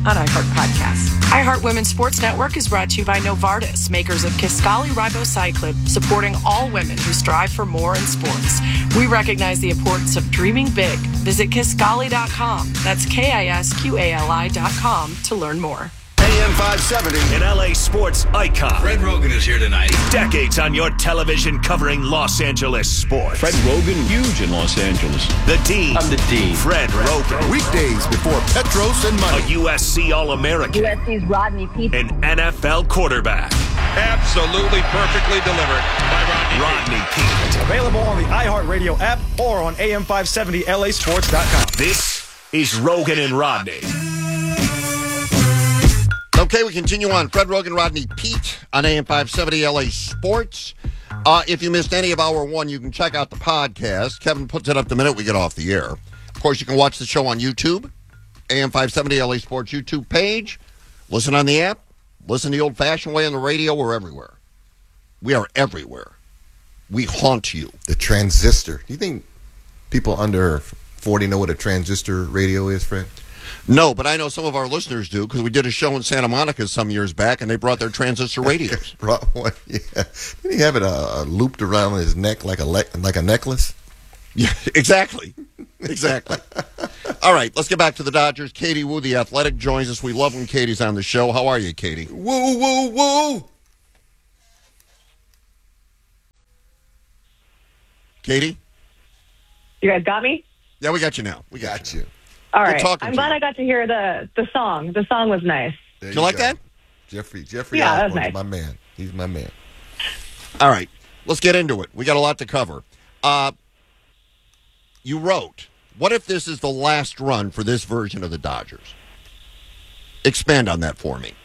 on iHeart Podcasts. iHeart Women's Sports Network is brought to you by Novartis, makers of Kisqali Ribociclib, supporting all women who strive for more in sports. We recognize the importance of dreaming big. Visit Kisqali.com. That's KISQALI.com to learn more. AM 570, an LA sports icon. Fred Rogan is here tonight. Decades on your television covering Los Angeles sports. Fred Rogan, huge in Los Angeles. The Dean. I'm the Dean. Fred Rogan. Weekdays before Petros and Money. A USC All-American. USC's Rodney Peete. An NFL quarterback. Absolutely perfectly delivered by Rodney Peete. Available on the iHeartRadio app or on AM570LAsports.com. This is Rogan and Rodney. Okay, we continue on. Fred Rogan, Rodney Peete on AM 570 LA Sports. If you missed any of Hour 1, you can check out the podcast. Kevin puts it up the minute we get off the air. Of course, you can watch the show on YouTube, AM 570 LA Sports YouTube page. Listen on the app. Listen the old-fashioned way on the radio. We're everywhere. We are everywhere. We haunt you. The transistor. Do you think people under 40 know what a transistor radio is, Fred? No, but I know some of our listeners do because we did a show in Santa Monica some years back, and they brought their transistor radios. Brought one, yeah. Didn't he have it looped around his neck like a necklace? Yeah, exactly. Exactly. All right, let's get back to the Dodgers. Katie Woo, the Athletic, joins us. We love when Katie's on the show. How are you, Katie? Woo, woo, woo. Katie? You guys got me? Yeah, we got you now. We got you. All right. I'm glad I got to hear the song. The song was nice. Did you like that? Jeffrey yeah, that was Osborne's nice. my man. He's my man. All right, let's get into it. We got a lot to cover. You wrote, what if this is the last run for this version of the Dodgers? Expand on that for me.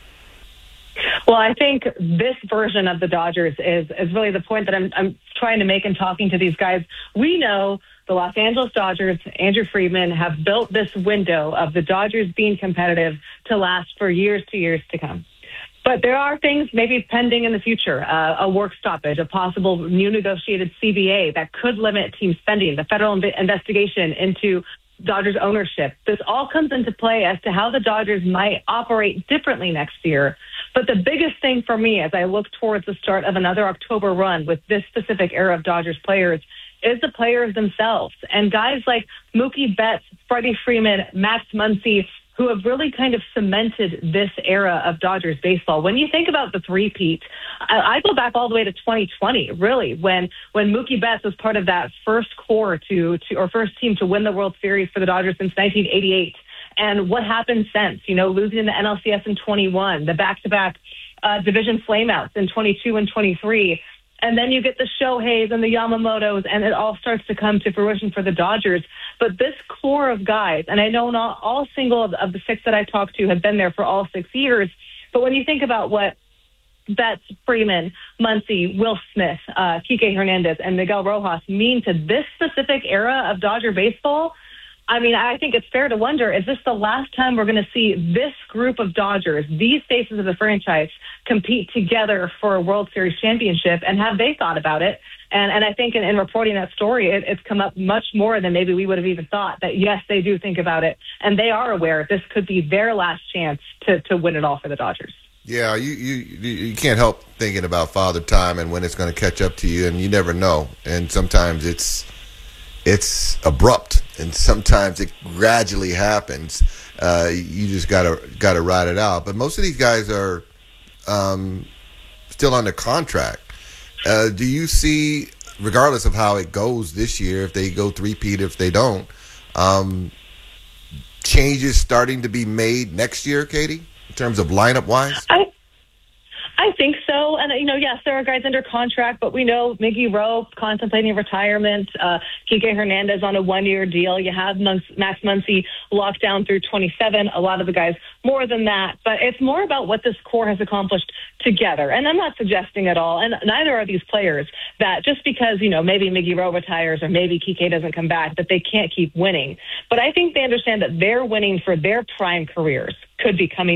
Well, I think this version of the Dodgers is really the point that I'm trying to make in talking to these guys. We know the Los Angeles Dodgers, Andrew Friedman, have built this window of the Dodgers being competitive to last for years to come. But there are things maybe pending in the future, a work stoppage, a possible new negotiated CBA that could limit team spending, the federal investigation into Dodgers ownership. This all comes into play as to how the Dodgers might operate differently next year. But the biggest thing for me as I look towards the start of another October run with this specific era of Dodgers players is the players themselves. And guys like Mookie Betts, Freddie Freeman, Max Muncy, who have really kind of cemented this era of Dodgers baseball. When you think about the three-peat, I go back all the way to 2020, really, when Mookie Betts was part of that first core or first team to win the World Series for the Dodgers since 1988. And what happened since, losing the NLCS in 21, the back-to-back division flameouts in 22 and 23. And then you get the Shoheis and the Yamamotos, and it all starts to come to fruition for the Dodgers. But this core of guys, and I know not all single of the six that I talked to have been there for all 6 years, but when you think about what Betts, Freeman, Muncy, Will Smith, Kike Hernandez, and Miguel Rojas mean to this specific era of Dodger baseball, I mean, I think it's fair to wonder, is this the last time we're going to see this group of Dodgers, these faces of the franchise, compete together for a World Series championship? And have they thought about it? And I think in reporting that story, it's come up much more than maybe we would have even thought, that, yes, they do think about it. And they are aware this could be their last chance to win it all for the Dodgers. Yeah, you can't help thinking about Father Time and when it's going to catch up to you, and you never know. And sometimes it's abrupt, and sometimes it gradually happens. You just gotta ride it out. But most of these guys are still under contract. Do you see, regardless of how it goes this year, if they go three-peat, if they don't, changes starting to be made next year, Katie, in terms of lineup-wise? I think so. And, yes, there are guys under contract, but we know Miggy Rowe contemplating retirement, Kike Hernandez on a 1-year deal. You have Max Muncy locked down through 27, a lot of the guys more than that. But it's more about what this core has accomplished together. And I'm not suggesting at all, and neither are these players, that just because, maybe Miggy Rowe retires or maybe Kike doesn't come back, that they can't keep winning. But I think they understand that their winning for their prime careers could be coming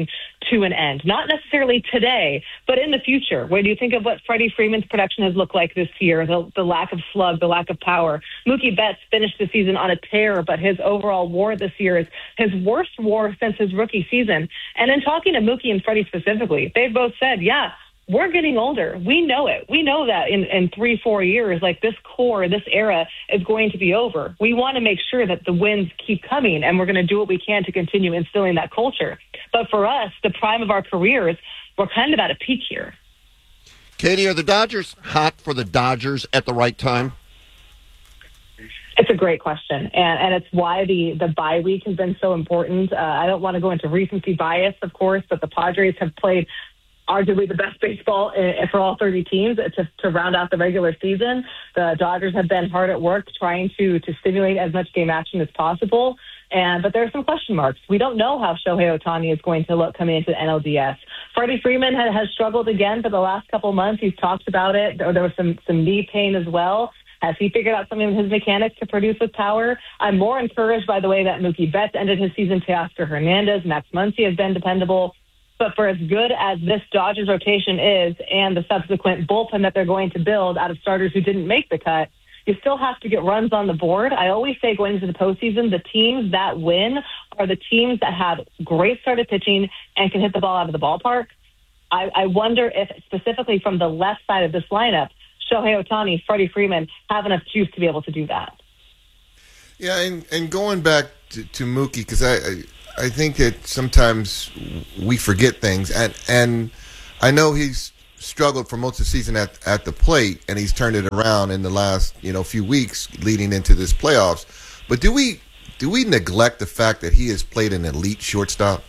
to an end. Not necessarily today, but in the future. When you think of what Freddie Freeman's production has looked like this year, the lack of slug, the lack of power. Mookie Betts finished the season on a tear, but his overall WAR this year is his worst WAR since his rookie season. And in talking to Mookie and Freddie specifically, they've both said, yeah, we're getting older. We know it. We know that in 3-4 years, like this core, this era is going to be over. We want to make sure that the wins keep coming, and we're going to do what we can to continue instilling that culture. But for us, the prime of our careers, we're kind of at a peak here. Katie, are the Dodgers hot for the Dodgers at the right time? It's a great question, and it's why the bye week has been so important. I don't want to go into recency bias, of course, but the Padres have played arguably the best baseball for all 30 teams to round out the regular season. The Dodgers have been hard at work trying to stimulate as much game action as possible. But there are some question marks. We don't know how Shohei Ohtani is going to look coming into the NLDS. Freddie Freeman has struggled again for the last couple of months. He's talked about it. There was some knee pain as well. Has he figured out something with his mechanics to produce with power? I'm more encouraged by the way that Mookie Betts ended his season. Teoscar Hernandez, Max Muncy has been dependable. But for as good as this Dodgers rotation is and the subsequent bullpen that they're going to build out of starters who didn't make the cut, you still have to get runs on the board. I always say going into the postseason, the teams that win are the teams that have great started pitching and can hit the ball out of the ballpark. I wonder if specifically from the left side of this lineup, Shohei Ohtani, Freddie Freeman have enough juice to be able to do that. Yeah, and going back to Mookie, because I think that sometimes we forget things, and I know he's struggled for most of the season at the plate, and he's turned it around in the last few weeks leading into this playoffs. But do we neglect the fact that he has played an elite shortstop?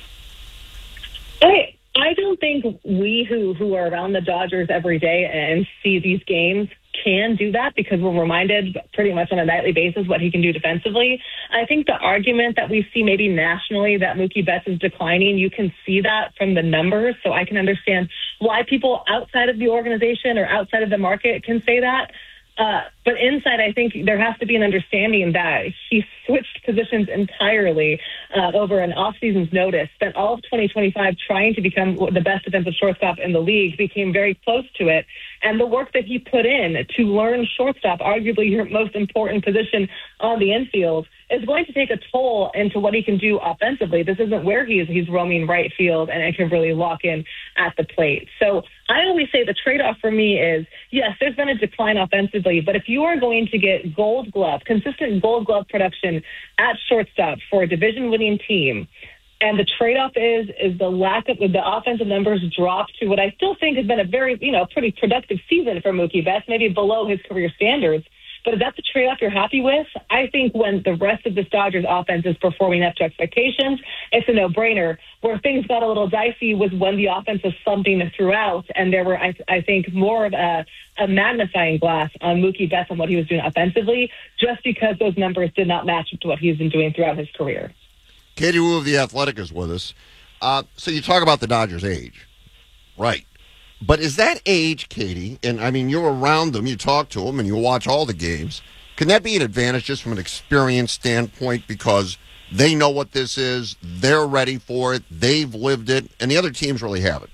I don't think we who are around the Dodgers every day and see these games can do that, because we're reminded pretty much on a nightly basis what he can do defensively. I think the argument that we see maybe nationally that Mookie Betts is declining, you can see that from the numbers. So I can understand why people outside of the organization or outside of the market can say that. But inside, I think there has to be an understanding that he switched positions entirely over an off-season's notice, spent all of 2025 trying to become the best defensive shortstop in the league, became very close to it. And the work that he put in to learn shortstop, arguably your most important position on the infield, is going to take a toll into what he can do offensively. This isn't where he's roaming right field and can really lock in at the plate. So I always say the trade-off for me is, yes, there's been a decline offensively, but if you are going to get Gold Glove, consistent Gold Glove production at shortstop for a division-winning team, and the trade-off is the lack of the offensive numbers drop to what I still think has been a very, pretty productive season for Mookie Betts, maybe below his career standards. But if that's the trade-off you're happy with, I think when the rest of this Dodgers offense is performing up to expectations, it's a no-brainer. Where things got a little dicey was when the offense was slumping throughout, and there were, I think, more of a magnifying glass on Mookie Betts and what he was doing offensively, just because those numbers did not match up to what he's been doing throughout his career. Katie Woo of The Athletic is with us. So you talk about the Dodgers' age. Right. But is that age, Katie, and I mean, you're around them, you talk to them, and you watch all the games, can that be an advantage just from an experience standpoint because they know what this is, they're ready for it, they've lived it, and the other teams really haven't?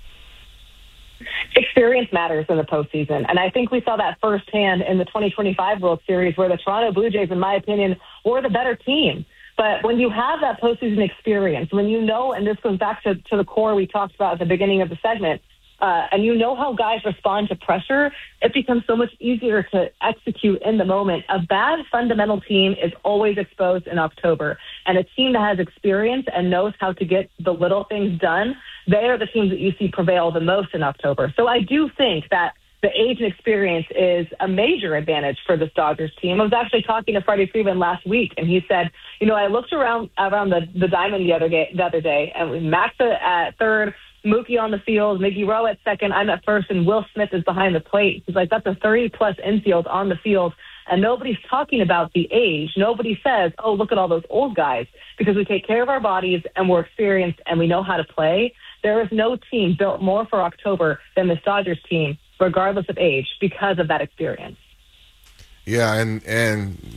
Experience matters in the postseason, and I think we saw that firsthand in the 2025 World Series where the Toronto Blue Jays, in my opinion, were the better team. But when you have that postseason experience, when you know, and this goes back to the core we talked about at the beginning of the segment, and you know how guys respond to pressure, it becomes so much easier to execute in the moment. A bad fundamental team is always exposed in October, and a team that has experience and knows how to get the little things done, they are the teams that you see prevail the most in October. So I do think that the age and experience is a major advantage for this Dodgers team. I was actually talking to Freddie Freeman last week, and he said, I looked around the diamond the other day, and Max at third, Mookie on the field, Miggy Rowe at second, I'm at first, and Will Smith is behind the plate. He's like, that's a 30-plus infield on the field, and nobody's talking about the age. Nobody says, oh, look at all those old guys, because we take care of our bodies, and we're experienced, and we know how to play. There is no team built more for October than this Dodgers team, regardless of age, because of that experience. Yeah, and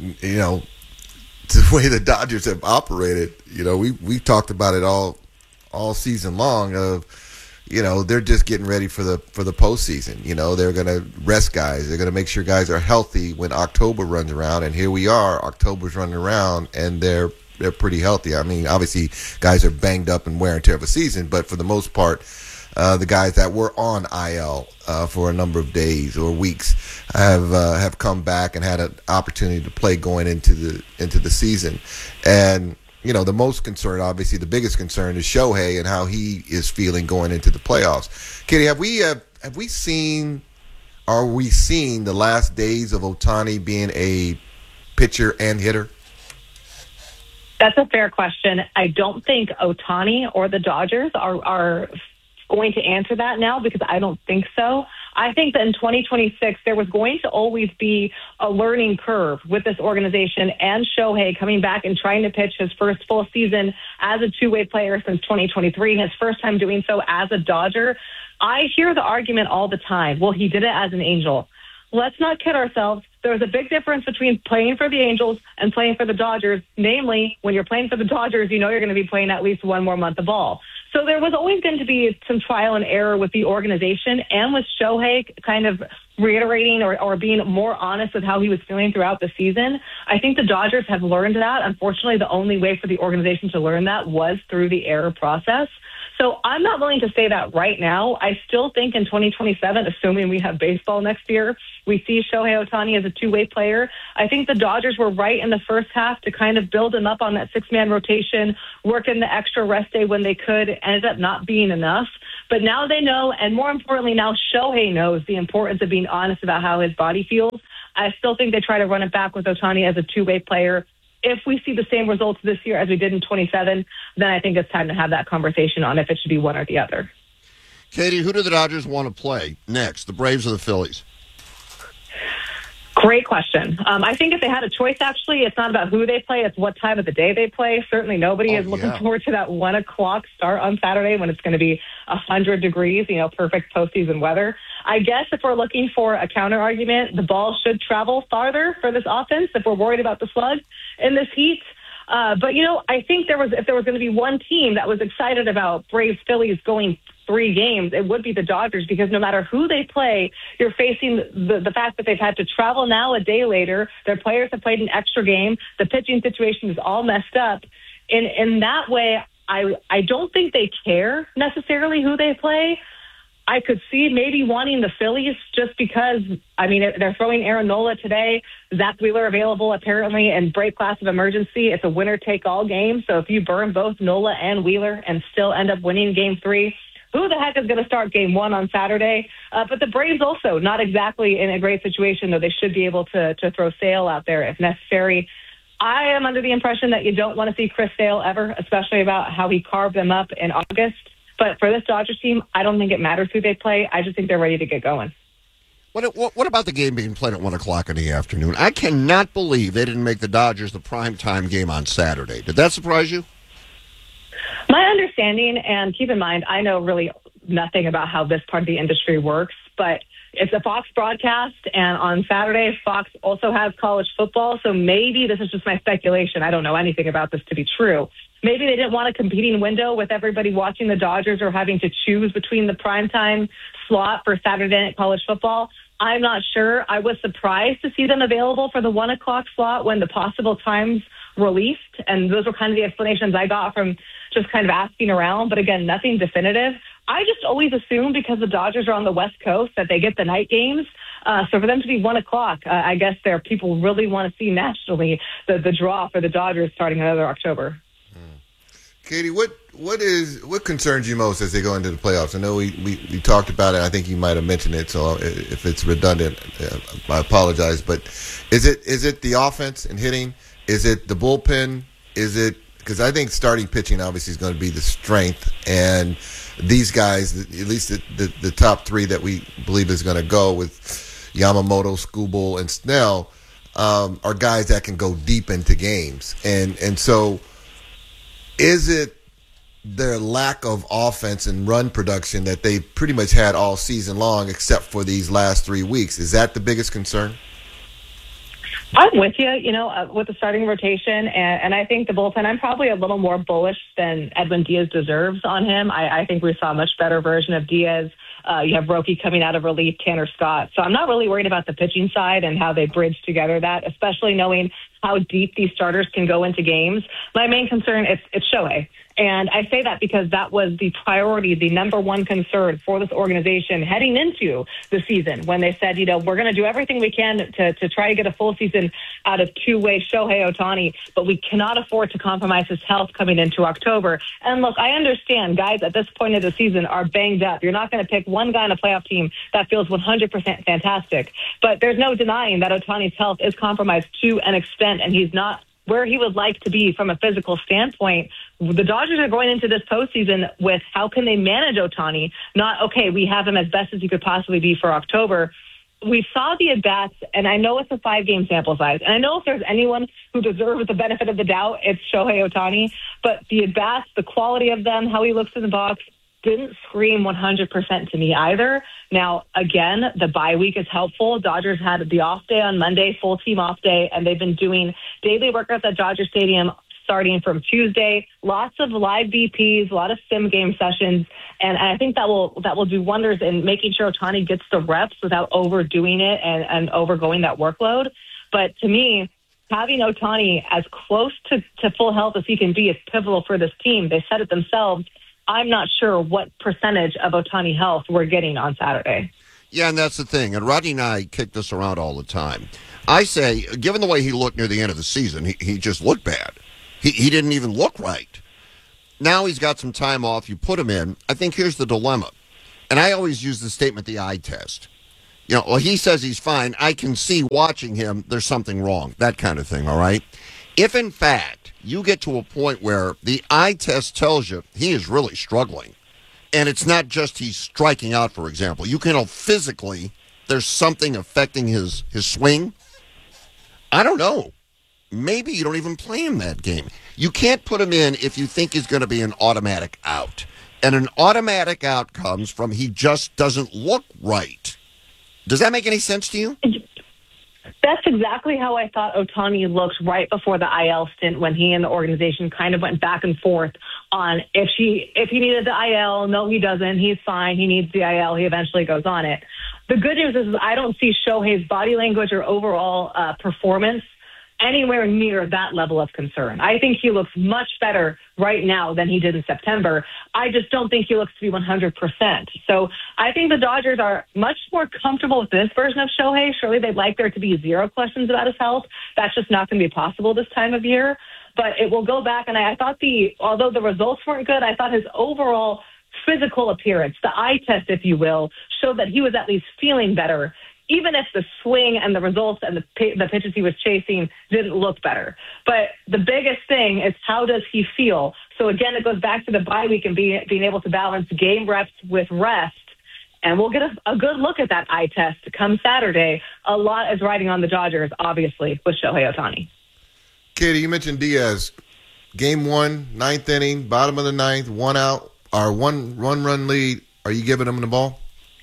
the way the Dodgers have operated, we talked about it all all season long of, they're just getting ready for the postseason. They're going to rest guys. They're going to make sure guys are healthy when October runs around. And here we are, October's running around, and they're pretty healthy. I mean, obviously, guys are banged up and wear and tear of a season, but for the most part, the guys that were on IL for a number of days or weeks have come back and had an opportunity to play going into the season. And the most concern, obviously, the biggest concern is Shohei and how he is feeling going into the playoffs. Katie, are we seeing the last days of Ohtani being a pitcher and hitter? That's a fair question. I don't think Ohtani or the Dodgers are going to answer that now, because I don't think so. I think that in 2026, there was going to always be a learning curve with this organization and Shohei coming back and trying to pitch his first full season as a two-way player since 2023, his first time doing so as a Dodger. I hear the argument all the time, well, he did it as an Angel. Let's not kid ourselves. There's a big difference between playing for the Angels and playing for the Dodgers. Namely, when you're playing for the Dodgers, you're going to be playing at least one more month of ball. So there was always going to be some trial and error with the organization and with Shohei kind of reiterating or being more honest with how he was feeling throughout the season. I think the Dodgers have learned that. Unfortunately, the only way for the organization to learn that was through the error process. So I'm not willing to say that right now. I still think in 2027, assuming we have baseball next year, we see Shohei Ohtani as a two-way player. I think the Dodgers were right in the first half to kind of build him up on that six-man rotation, work in the extra rest day when they could, ended up not being enough. But now they know, and more importantly, now Shohei knows the importance of being honest about how his body feels. I still think they try to run it back with Ohtani as a two-way player. If we see the same results this year as we did in 27, then I think it's time to have that conversation on if it should be one or the other. Katie, who do the Dodgers want to play next, the Braves or the Phillies? Great question. I think if they had a choice, actually, it's not about who they play, it's what time of the day they play. Certainly nobody is looking forward to that 1 o'clock start on Saturday when it's going to be 100 degrees, perfect postseason weather. I guess if we're looking for a counter argument, the ball should travel farther for this offense if we're worried about the slug in this heat. But I think if there was going to be one team that was excited about Braves Phillies going 3 games, it would be the Dodgers, because no matter who they play, you're facing the fact that they've had to travel now a day later. Their players have played an extra game. The pitching situation is all messed up. In that way, I don't think they care necessarily who they play. I could see maybe wanting the Phillies just because, they're throwing Aaron Nola today. Zach Wheeler available apparently in break class of emergency. It's a winner-take-all game. So if you burn both Nola and Wheeler and still end up winning Game 3, who the heck is going to start Game 1 on Saturday? But the Braves also not exactly in a great situation, though they should be able to throw Sale out there if necessary. I am under the impression that you don't want to see Chris Sale ever, especially about how he carved them up in August. But for this Dodgers team, I don't think it matters who they play. I just think they're ready to get going. What about the game being played at 1 o'clock in the afternoon? I cannot believe they didn't make the Dodgers the primetime game on Saturday. Did that surprise you? My understanding, and keep in mind, I know really nothing about how this part of the industry works, but it's a Fox broadcast, and on Saturday, Fox also has college football, so maybe this is just my speculation. I don't know anything about this to be true. Maybe they didn't want a competing window with everybody watching the Dodgers or having to choose between the primetime slot for Saturday night college football. I'm not sure. I was surprised to see them available for the 1 o'clock slot when the possible times released, and those were kind of the explanations I got from just kind of asking around, but again, nothing definitive. I just always assume because the Dodgers are on the West Coast that they get the night games. So for them to be 1 o'clock, I guess there are people really want to see nationally the draw for the Dodgers starting another October. Katie, what concerns you most as they go into the playoffs? I know we talked about it. I think you might have mentioned it. So if it's redundant, I apologize. But is it the offense and hitting? Is it the bullpen? Is it because I think starting pitching obviously is going to be the strength, and these guys, at least the top 3 that we believe is going to go with Yamamoto, Skubal, and Snell, are guys that can go deep into games, and so. Is it their lack of offense and run production that they pretty much had all season long except for these last 3 weeks? Is that the biggest concern? I'm with you, with the starting rotation, and I think the bullpen, I'm probably a little more bullish than Edwin Diaz deserves on him. I think we saw a much better version of Diaz. You have Roki coming out of relief, Tanner Scott. So I'm not really worried about the pitching side and how they bridge together that, especially knowing how deep these starters can go into games. My main concern is Shohei. And I say that because that was the priority, the number one concern for this organization heading into the season when they said, we're going to do everything we can to try to get a full season out of two-way Shohei Ohtani, but we cannot afford to compromise his health coming into October. And look, I understand guys at this point of the season are banged up. You're not going to pick one guy on a playoff team that feels 100% fantastic, but there's no denying that Ohtani's health is compromised to an extent, and he's not where he would like to be from a physical standpoint. The Dodgers are going into this postseason with how can they manage Ohtani? Not, okay, we have him as best as he could possibly be for October. We saw the at-bats, and I know it's a 5-game sample size, and I know if there's anyone who deserves the benefit of the doubt, it's Shohei Ohtani, but the at-bats, the quality of them, how he looks in the box, didn't scream 100% to me either. Now, again, the bye week is helpful. Dodgers had the off day on Monday, full team off day, and they've been doing daily workouts at Dodger Stadium starting from Tuesday. Lots of live BPs, a lot of sim game sessions, and I think that will do wonders in making sure Ohtani gets the reps without overdoing it and overgoing that workload. But to me, having Ohtani as close to full health as he can be is pivotal for this team. They said it themselves. I'm not sure what percentage of Ohtani health we're getting on Saturday. Yeah, and that's the thing. And Rodney and I kick this around all the time. I say, given the way he looked near the end of the season, he just looked bad. He didn't even look right. Now he's got some time off. You put him in. I think here's the dilemma. And I always use the statement, the eye test. He says he's fine. I can see watching him there's something wrong. That kind of thing, all right? If, in fact, you get to a point where the eye test tells you he is really struggling, and it's not just he's striking out, for example. You can know physically there's something affecting his swing. I don't know. Maybe you don't even play him that game. You can't put him in if you think he's going to be an automatic out. And an automatic out comes from he just doesn't look right. Does that make any sense to you? That's exactly how I thought Ohtani looked right before the IL stint when he and the organization kind of went back and forth on if he needed the IL. No, he doesn't. He's fine. He needs the IL. He eventually goes on it. The good news is I don't see Shohei's body language or overall performance anywhere near that level of concern. I think he looks much better right now than he did in September. I just don't think he looks to be 100%. So I think the Dodgers are much more comfortable with this version of Shohei. Surely they'd like there to be zero questions about his health. That's just not going to be possible this time of year. But it will go back, and I thought although the results weren't good, I thought his overall physical appearance, the eye test, if you will, showed that he was at least feeling better, even if the swing and the results and the pitches he was chasing didn't look better. But the biggest thing is how does he feel? So, again, it goes back to the bye week and being able to balance game reps with rest. And we'll get a good look at that eye test come Saturday. A lot is riding on the Dodgers, obviously, with Shohei Ohtani. Katie, you mentioned Diaz. Game 1, 9th inning, bottom of the 9th, 1 out, or one run lead. Are you giving him the ball?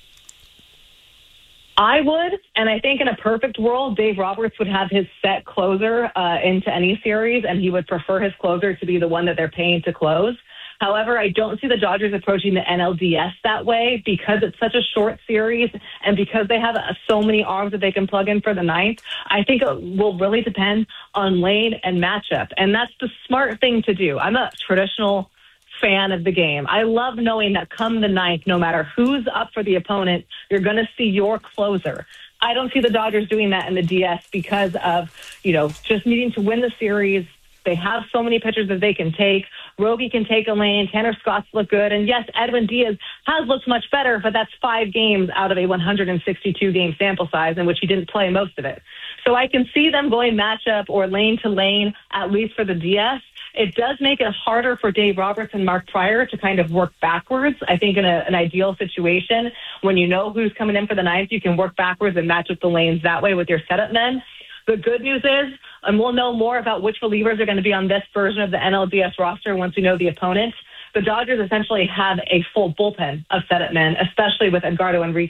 I would, and I think in a perfect world, Dave Roberts would have his set closer into any series, and he would prefer his closer to be the one that they're paying to close. However, I don't see the Dodgers approaching the NLDS that way because it's such a short series and because they have so many arms that they can plug in for the 9th. I think it will really depend on lane and matchup, and that's the smart thing to do. I'm a traditional fan of the game. I love knowing that come the 9th, no matter who's up for the opponent, you're going to see your closer. I don't see the Dodgers doing that in the DS because of, just needing to win the series. They have so many pitchers that they can take. Roki can take a lane. Tanner Scott's look good. And yes, Edwin Diaz has looked much better, but that's 5 games out of a 162-game sample size in which he didn't play most of it. So I can see them going matchup or lane to lane, at least for the DS. It does make it harder for Dave Roberts and Mark Prior to kind of work backwards. I think in an ideal situation, when you know who's coming in for the 9th, you can work backwards and match up the lanes that way with your setup men. The good news is, and we'll know more about which relievers are going to be on this version of the NLDS roster once we know the opponent. The Dodgers essentially have a full bullpen of setup men, especially with Edgardo Enriquez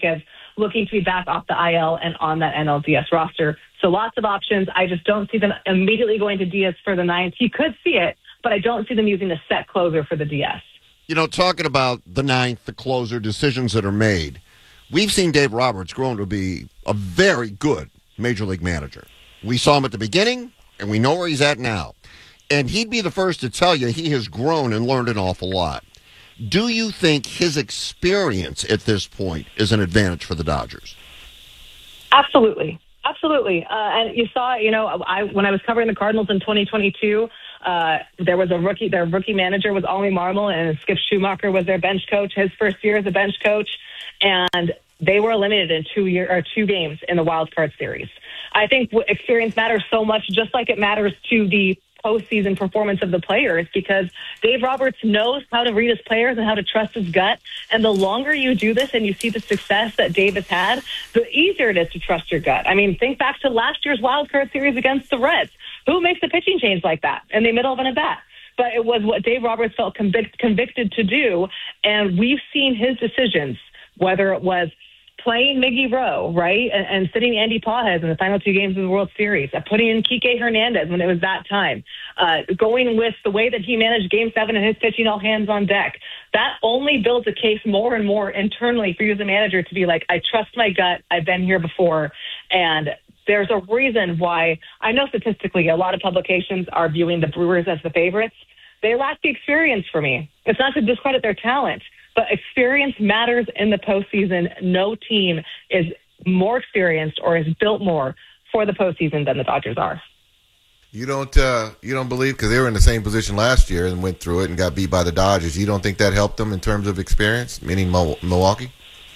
looking to be back off the IL and on that NLDS roster. So lots of options. I just don't see them immediately going to Diaz for the ninth. You could see it, but I don't see them using a set closer for the DS. You know, talking about the ninth, the closer, decisions that are made, we've seen Dave Roberts grown to be a very good Major League manager. We saw him at the beginning, and we know where he's at now. And he'd be the first to tell you he has grown and learned an awful lot. Do you think his experience at this point is an advantage for the Dodgers? Absolutely. Absolutely. And you saw, when I was covering the Cardinals in 2022, there was their rookie manager was Ollie Marmol, and Skip Schumacher was their bench coach, his first year as a bench coach. And they were eliminated in 2 games in the wild card series. I think experience matters so much, just like it matters to the postseason performance of the players, because Dave Roberts knows how to read his players and how to trust his gut. And the longer you do this and you see the success that Dave has had, the easier it is to trust your gut. I mean, think back to last year's wild card series against the Reds. Who makes a pitching change like that in the middle of an at-bat? But it was what Dave Roberts felt convicted to do. And we've seen his decisions, whether it was playing Miggy Rowe, right, and sitting Andy Pages in the final 2 games of the World Series, putting in Kike Hernandez when it was that time, going with the way that he managed Game 7 and his pitching all hands on deck. That only builds a case more and more internally for you as a manager to be like, I trust my gut, I've been here before, and there's a reason why I know statistically a lot of publications are viewing the Brewers as the favorites. They lack the experience for me. It's not to discredit their talent, but experience matters in the postseason. No team is more experienced or is built more for the postseason than the Dodgers are. You don't believe, because they were in the same position last year and went through it and got beat by the Dodgers. You don't think that helped them in terms of experience, meaning Milwaukee?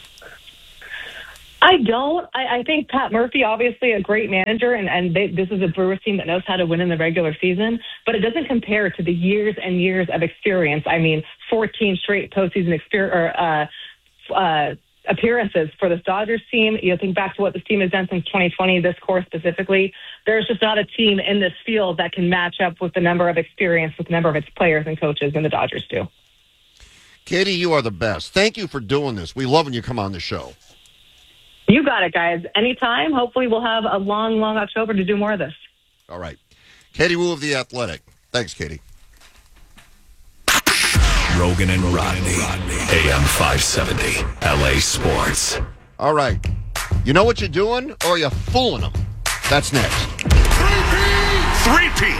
I don't. I think Pat Murphy, obviously a great manager, and this is a Brewers team that knows how to win in the regular season, but it doesn't compare to the years and years of experience. I mean, 14 straight postseason appearances for this Dodgers team. You think back to what this team has done since 2020, this core specifically. There's just not a team in this field that can match up with the number of experience, with the number of its players and coaches than the Dodgers do. Katie, you are the best. Thank you for doing this. We love when you come on the show. You got it, guys. Anytime. Hopefully we'll have a long, long October to do more of this. All right. Katie Woo of The Athletic. Thanks, Katie. Rogan and Rodney. AM 570. LA Sports. All right. You know what you're doing, or are you fooling them? That's next. Three-peat.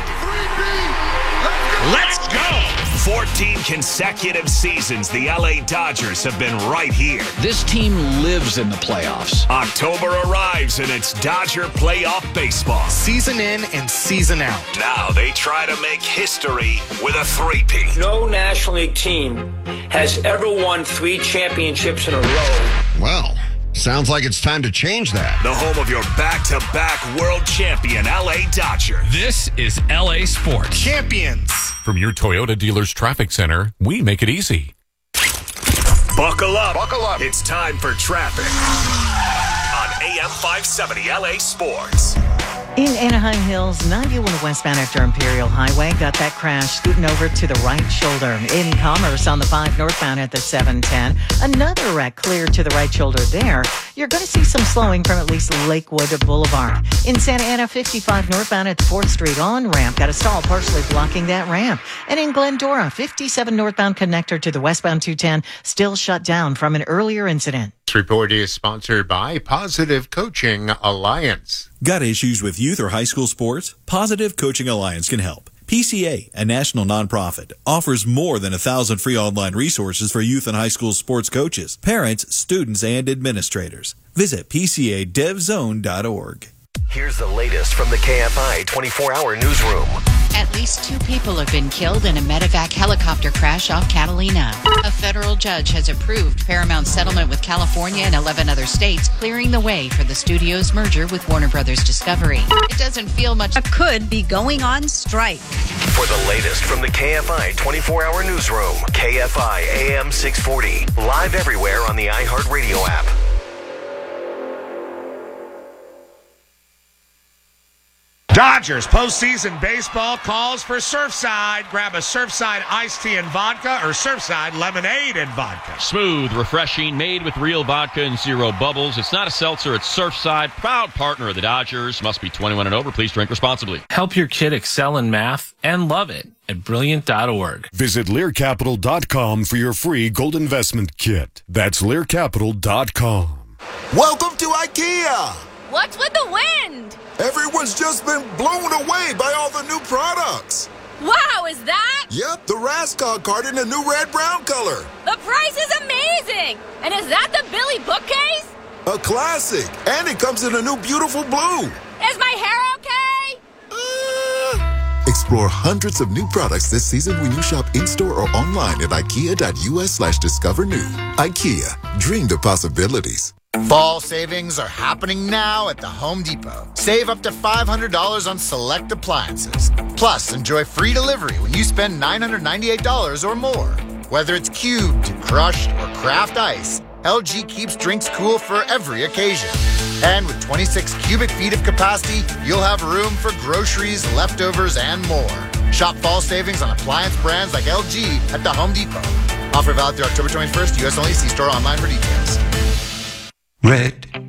Let's go. 14 consecutive seasons, the LA Dodgers have been right here. This team lives in the playoffs. October arrives and it's Dodger playoff baseball. Season in and season out. Now they try to make history with a three-peat. No National League team has ever won 3 championships in a row. Well, sounds like it's time to change that. The home of your back-to-back world champion, LA Dodger. This is LA Sports. Champions. From your Toyota dealer's traffic center, we make it easy. Buckle up. Buckle up. It's time for traffic on AM 570 LA Sports. In Anaheim Hills, 91 westbound after Imperial Highway. Got that crash scooting over to the right shoulder. In Commerce on the 5 northbound at the 710. Another wreck clear to the right shoulder there. You're going to see some slowing from at least Lakewood Boulevard. In Santa Ana, 55 northbound at the 4th Street on-ramp. Got a stall partially blocking that ramp. And in Glendora, 57 northbound connector to the westbound 210 still shut down from an earlier incident. This report is sponsored by Positive Coaching Alliance. Got issues with youth or high school sports? Positive Coaching Alliance can help. PCA, a national nonprofit, offers more than 1,000 free online resources for youth and high school sports coaches, parents, students, and administrators. Visit PCADevZone.org. Here's the latest from the KFI 24-hour newsroom. At least 2 people have been killed in a medevac helicopter crash off Catalina. A federal judge has approved Paramount's settlement with California and 11 other states, clearing the way for the studio's merger with Warner Brothers Discovery. It doesn't feel much could be going on strike. For the latest from the KFI 24-hour newsroom, KFI AM 640, live everywhere on the iHeartRadio app. Dodgers postseason baseball calls for Surfside. Grab a Surfside iced tea and vodka or Surfside lemonade and vodka. Smooth, refreshing, made with real vodka and zero bubbles. It's not a seltzer, it's Surfside. Proud partner of the Dodgers. Must be 21 and over. Please drink responsibly. Help your kid excel in math and love it at Brilliant.org. Visit LearCapital.com for your free gold investment kit. That's LearCapital.com. Welcome to IKEA. What's with the wind? Everyone's just been blown away by all the new products. Wow, is that? Yep, the Raskog card in a new red-brown color. The price is amazing. And is that the Billy bookcase? A classic. And it comes in a new beautiful blue. Is my hair okay? Explore hundreds of new products this season when you shop in-store or online at ikea.us/discover new. IKEA, dream the possibilities. Fall savings are happening now at the Home Depot. Save up to $500 on select appliances. Plus, enjoy free delivery when you spend $998 or more. Whether it's cubed, crushed, or craft ice, LG keeps drinks cool for every occasion. And with 26 cubic feet of capacity, you'll have room for groceries, leftovers, and more. Shop fall savings on appliance brands like LG at the Home Depot. Offer valid through October 21st. U.S. only. See store online for details. Red